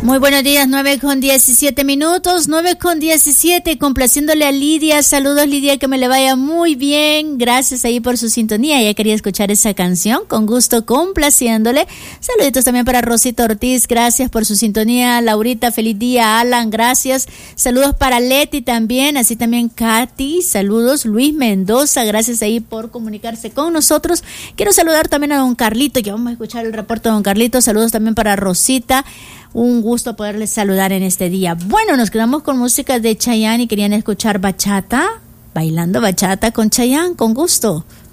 Muy buenos días, 9:17, 9:17, complaciéndole a Lidia. Saludos, Lidia, que me le vaya muy bien. Gracias ahí por su sintonía. Ya quería escuchar esa canción, con gusto complaciéndole. Saluditos también para Rosita Ortiz, gracias por su sintonía. Laurita, feliz día. Alan, gracias. Saludos para Leti también, así también Katy, saludos. Luis Mendoza, gracias ahí por comunicarse con nosotros. Quiero saludar también a don Carlito, ya vamos a escuchar el reporte de don Carlito. Saludos también para Rosita. Un gusto poderles saludar en este día. Bueno, nos quedamos con música de Chayanne y querían escuchar bachata, bailando bachata con Chayanne, con gusto.